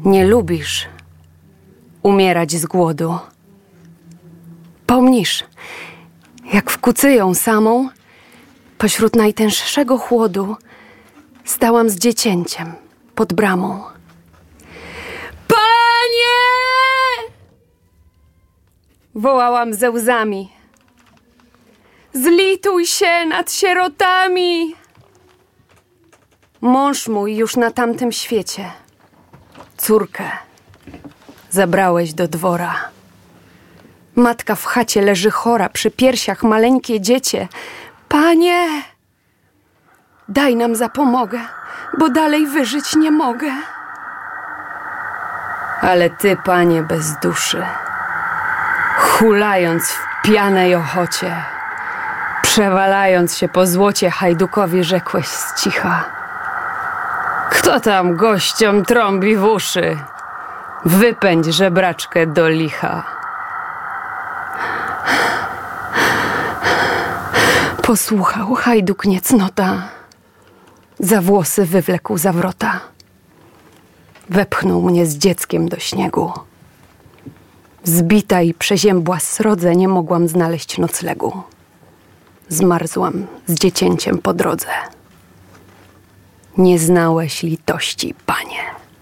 Nie lubisz umierać z głodu. Pomnisz, jak w kucyją samą, pośród najtęższego chłodu, stałam z dziecięciem pod bramą. Panie! Wołałam ze łzami. Zlituj się nad sierotami! Mąż mój już na tamtym świecie. Córkę zabrałeś do dwora. Matka w chacie leży chora, przy piersiach maleńkie dziecię. Panie, daj nam zapomogę, bo dalej wyżyć nie mogę. Ale ty, panie bez duszy, hulając w pijanej ochocie, przewalając się po złocie, hajdukowi rzekłeś z cicha: kto tam gościom trąbi w uszy? Wypędź żebraczkę do licha. Posłuchał hajduk niecnota, za włosy wywlekł zawrota. Wepchnął mnie z dzieckiem do śniegu. Zbita i przeziębła srodze, nie mogłam znaleźć noclegu. Zmarzłam z dziecięciem po drodze. Nie znałeś litości, panie.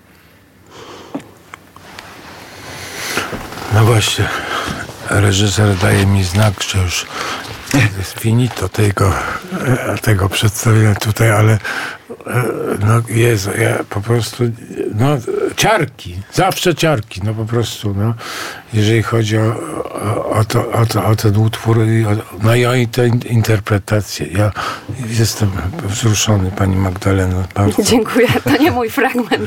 No właśnie, reżyser daje mi znak, że już jest finito tego przedstawienia tutaj, ale no Jezu, ja po prostu, no ciarki, zawsze ciarki, no po prostu, no, jeżeli chodzi o ten utwór, no i tę interpretację. Ja jestem wzruszony, pani Magdaleno. Bardzo. Dziękuję, to nie mój fragment,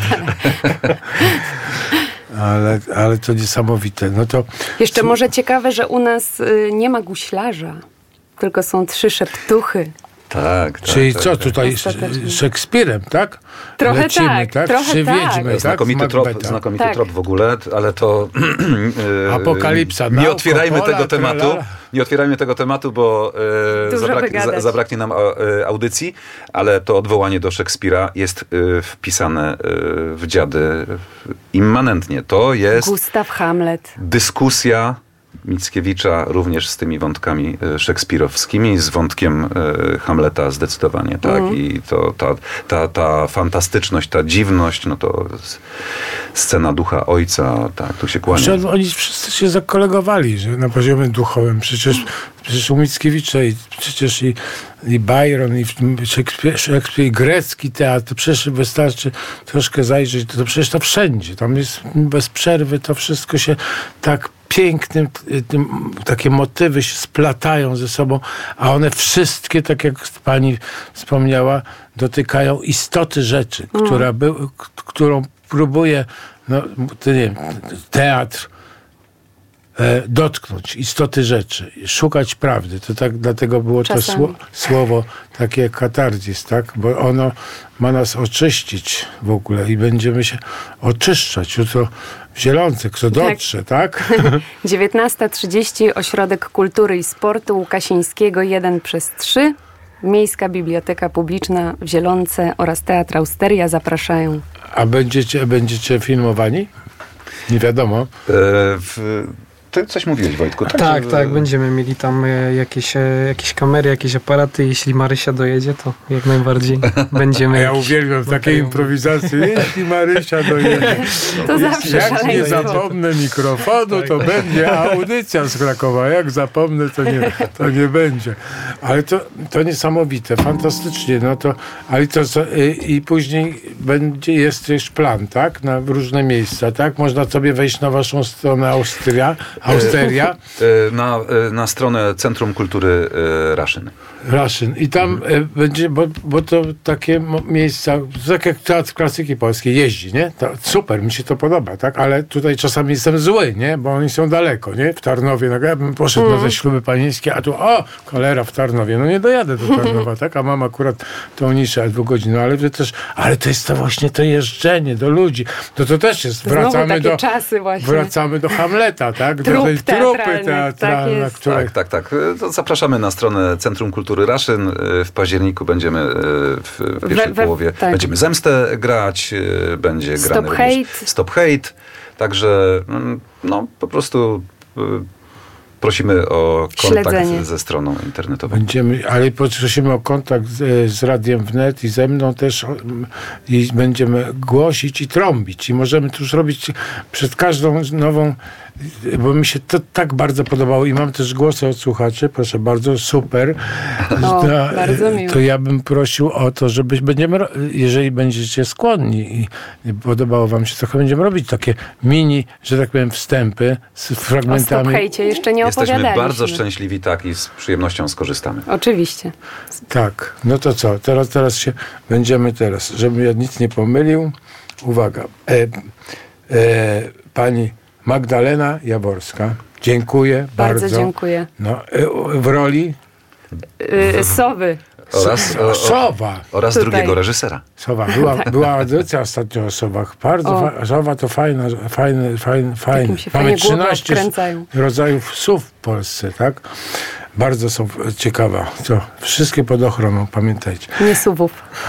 ale to niesamowite. No to jeszcze może ciekawe, że u nas nie ma guślarza, tylko są 3 szeptuchy. Tak. Czyli co tutaj z Szekspirem, tak? Trochę lecimy, tak? trochę Czy tak. wiedźmy, tak? Znakomity trop w ogóle, ale to Apokalipsa. Nie otwierajmy tego tematu, bo zabraknie nam audycji, ale to odwołanie do Szekspira jest wpisane w dziady immanentnie. To jest Gustaw Hamlet. Dyskusja Mickiewicza również z tymi wątkami szekspirowskimi, z wątkiem Hamleta zdecydowanie, tak? I to ta fantastyczność, ta dziwność, no to scena ducha ojca, tak, tu się kłania. Oni wszyscy się zakolegowali, że na poziomie duchowym. Przecież u Mickiewicza przecież i Byron, i Szekspir, i grecki teatr. Przecież wystarczy troszkę zajrzeć, to przecież to wszędzie. Tam jest bez przerwy, to wszystko się tak pięknym, takie motywy się splatają ze sobą, a one wszystkie, tak jak pani wspomniała, dotykają istoty rzeczy, którą próbuje teatr dotknąć, istoty rzeczy, szukać prawdy. To tak, dlatego było czasami to słowo takie katarzis, tak? Bo ono ma nas oczyścić w ogóle i będziemy się oczyszczać. Jutro w Zielonce, kto dotrze, tak? 19:30, Ośrodek Kultury i Sportu Łukasińskiego 1/3. Miejska Biblioteka Publiczna w Zielonce oraz Teatr Austeria zapraszają. A będziecie filmowani? Nie wiadomo. Ty coś mówiłeś, Wojtku. Tak, będziemy mieli tam jakieś kamery, jakieś aparaty. Jeśli Marysia dojedzie, to jak najbardziej będziemy. Ja uwielbiam takie improwizacje. Jeśli Marysia dojedzie. To zawsze jak nie zapomnę mikrofonu, to będzie audycja z Krakowa. Jak zapomnę, to nie będzie. Ale to niesamowite, fantastycznie. No to, ale to i później jest też plan, tak? Na różne miejsca, tak? Można sobie wejść na waszą stronę Austeria. Na stronę Centrum Kultury Raszyn. I tam będzie, bo to takie miejsca, tak jak Teatr Klasyki Polskiej jeździ, nie? To super, mi się to podoba, tak? Ale tutaj czasami jestem zły, nie? Bo oni są daleko, nie? W Tarnowie. No, ja bym poszedł na te śluby panieńskie, a tu cholera w Tarnowie. No nie dojadę do Tarnowa, tak? A mam akurat tą niszę 2 godziny. Ale to jest to właśnie to jeżdżenie do ludzi. To też jest. Wracamy do Hamleta, tak? tutaj trupy teatralnych, teatralne, tak jest. które... Tak. To zapraszamy na stronę Centrum Kultury Raszyn. W październiku będziemy w pierwszej połowie. tak. Będziemy Zemstę grać, będzie Stop grany również Hate. Stop Hate. Także no, po prostu prosimy o kontakt Śledzenie. ze stroną internetową. Ale prosimy o kontakt z Radiem Wnet i ze mną też i będziemy głosić i trąbić. I możemy to już robić przed każdą nową, bo mi się to tak bardzo podobało i mam też głosy od słuchaczy, proszę bardzo, super. Bardzo miło. To ja bym prosił o to, jeżeli będziecie skłonni i podobało wam się, to będziemy robić takie mini, że tak powiem, wstępy z fragmentami. O Stop Hejcie jeszcze nie Jesteśmy opowiadaliśmy. bardzo szczęśliwi, tak, i z przyjemnością skorzystamy. Oczywiście. Tak, no to co? Teraz się będziemy żebym ja nic nie pomylił. Uwaga. Pani Magdalena Jaworska. Dziękuję bardzo. Bardzo dziękuję. No, w roli Sowy. Sowa. Oraz Tutaj. drugiego reżysera. Sowa. Była audycja ostatnio o sowach. Bardzo sowa to fajne. Takim się Mamy fajnie głowy 13 odkręcają. rodzajów sów w Polsce, tak? Bardzo są ciekawe. To wszystkie pod ochroną, pamiętajcie. Nie suwów.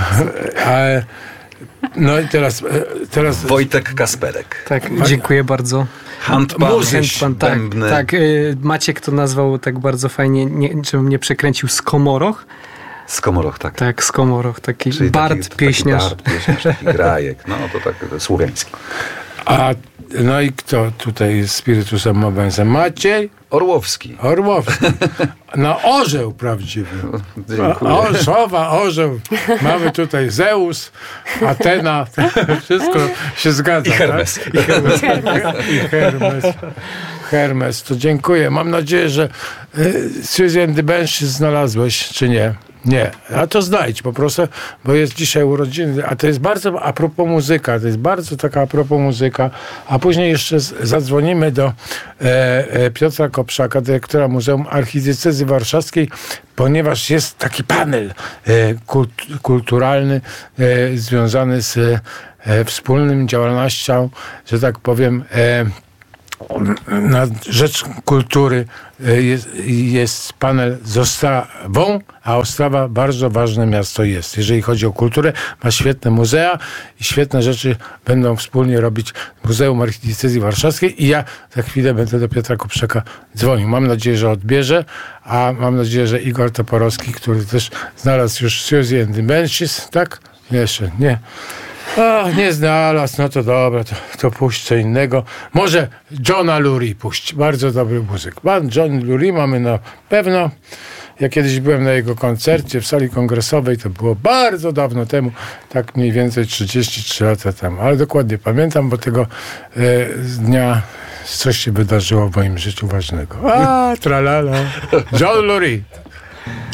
No i teraz Wojtek Kasperek. Tak, dziękuję bardzo. Handpan, Handpan, bębny. tak. Maciek to nazwał tak bardzo fajnie, żebym nie przekręcił, Skomoroch. Skomoroch, tak. Tak, Skomoroch, taki Czyli bard, pieśniarz. Taki bard, pieśniarz, taki grajek. No to tak słowiański. No i kto tutaj jest spirytusem mowęsem? Maciej Orłowski. No orzeł prawdziwy. Dziękuję. Sowa, orzeł. Mamy tutaj Zeus, Atena. Wszystko się zgadza. I Hermes. Tak? Hermes. To dziękuję. Mam nadzieję, że Suzy and the Banshees znalazłeś, czy nie? Nie, a to znajdź po prostu, bo jest dzisiaj urodziny, a to jest bardzo a propos muzyka, to jest bardzo taka a propos muzyka, a później jeszcze zadzwonimy do Piotra Kopszaka, dyrektora Muzeum Archidiecezji Warszawskiej, ponieważ jest taki panel kulturalny związany z wspólnym działalnością, że tak powiem, na rzecz kultury jest panel z Ostrawą, a Ostrawa bardzo ważne miasto jest. Jeżeli chodzi o kulturę, ma świetne muzea i świetne rzeczy będą wspólnie robić Muzeum Archidiecezji Warszawskiej i ja za chwilę będę do Piotra Kopszaka dzwonił. Mam nadzieję, że odbierze, a mam nadzieję, że Igor Toporowski, który też znalazł już Suzy and the Banshees, tak? Jeszcze nie. Nie znalazł, no to dobra, to puść co innego. Może Johna Lurie puść, bardzo dobry muzyk. Pan John Lurie mamy na pewno. Ja kiedyś byłem na jego koncercie w sali kongresowej, to było bardzo dawno temu, tak mniej więcej 33 lata temu, ale dokładnie pamiętam, bo tego dnia coś się wydarzyło w moim życiu ważnego. Tralala. John Lurie.